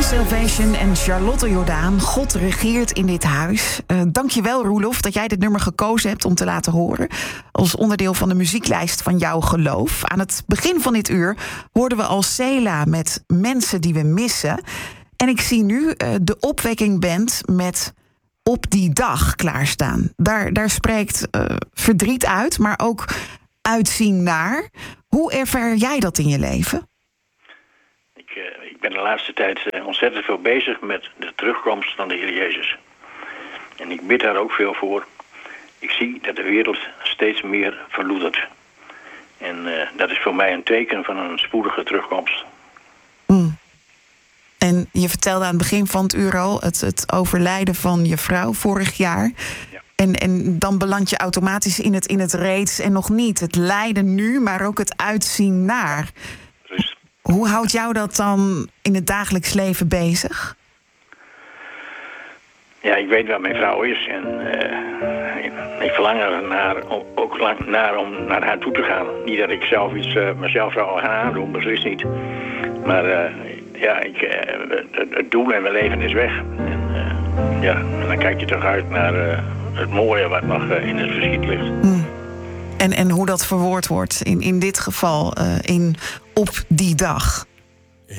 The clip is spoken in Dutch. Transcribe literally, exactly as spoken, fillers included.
Salvation en Charlotte Jordaan. God regeert in dit huis. Uh, dankjewel, Roelof, dat jij dit nummer gekozen hebt om te laten horen. Als onderdeel van de muzieklijst van jouw geloof. Aan het begin van dit uur hoorden we al Sela met Mensen die we missen. En ik zie nu uh, de Opwekking Band met Op die dag klaarstaan. Daar, daar spreekt uh, verdriet uit, maar ook uitzien naar. Hoe ervaar jij dat in je leven? Ik, uh, ik ben de laatste tijd uh, ontzettend veel bezig met de terugkomst van de Heer Jezus. En ik bid daar ook veel voor. Ik zie dat de wereld steeds meer verloedert. En uh, dat is voor mij een teken van een spoedige terugkomst. Mm. En je vertelde aan het begin van het uur al het, het overlijden van je vrouw vorig jaar. Ja. En, en dan beland je automatisch in het, in het reeds en nog niet. Het lijden nu, maar ook het uitzien naar. Dus... Hoe houdt jou dat dan in het dagelijks leven bezig? Ja, ik weet waar mijn vrouw is. En uh, ik, ik verlang er naar, ook lang naar om naar haar toe te gaan. Niet dat ik zelf iets uh, mezelf zou gaan aandoen, beslist niet. Maar uh, ja, ik, uh, het, het doel in mijn leven is weg. En, uh, ja, en dan kijk je toch uit naar uh, het mooie wat nog uh, in het verschiet ligt. Hmm. En, en hoe dat verwoord wordt in, in dit geval uh, in Op die dag.